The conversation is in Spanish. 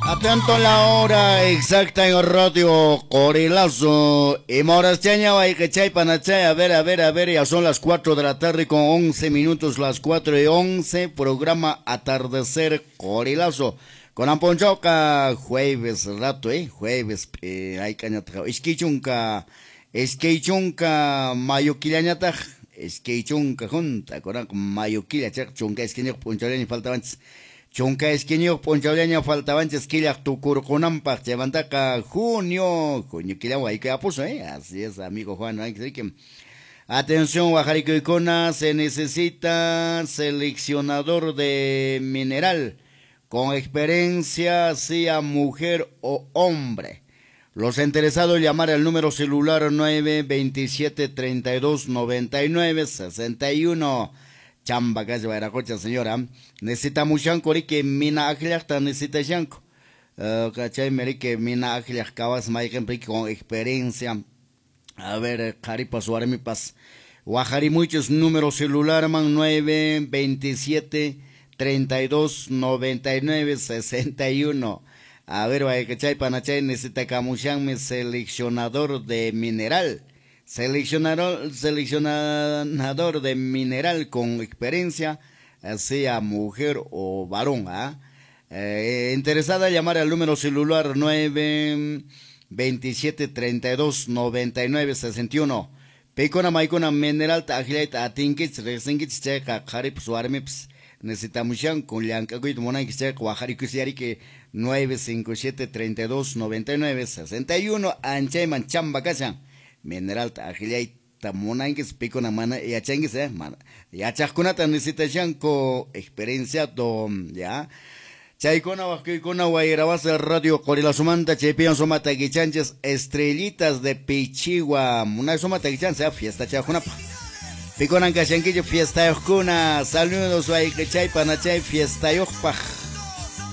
Atento a la hora exacta en Radio Corilazo. Y Morasteña, Guayquechay, Panachay. A ver, ya son las 4 de la tarde con 11 minutos, las 4:11. Programa Atardecer Corilazo. Con Amponchoca, jueves rato, jueves, hay cañata. Esquichunca, mayoquilañata. Esquichunca junta, con mayoquila, chunca, esquiño, poncholeño, faltaban. Chunca esquiño ponchablenya faltaban esquillas tu curcunampa llevantaca junio quila hay que puso, así es, amigo Juan, hay que atención, Guajarico Icona, se necesita seleccionador de mineral con experiencia, sea mujer o hombre. Los interesados llamar al número celular 927-32-99-61. Chamba calle Baracocha, señora. Necesita mucho que mina agliakta necesita yanco. Cachay, meri que mina agliakabas maiken con experiencia. A ver, Jaripas, Guaramipas. Guajari muchos números celular, man 927-32-99-61. A ver, Cachay, Panachay, necesita camuchan seleccionador de mineral. Seleccionador de mineral con experiencia, sea mujer o varón. Interesada a llamar al número celular 927-32-99-61. Pecona maicona mineral tajilait atinkits resingits checa jarip suarmips. Necesitamos con Liancaguit Monax Guajari Cusiari que 957-32-99-61. Anchayman Chamba Casa. Mineral ajilay tamonangues pico na mana y achangues mana ya chaskunata necesitan con experiencia dom ya chaykona wakikona wairabas Radio Corilazumanta chepian somata guichanches estrellitas de Pichigua una somata guichancha fiesta chajunapa piconan cachanquillo fiesta yojuna saludos waikechay panachay fiesta yojpaj.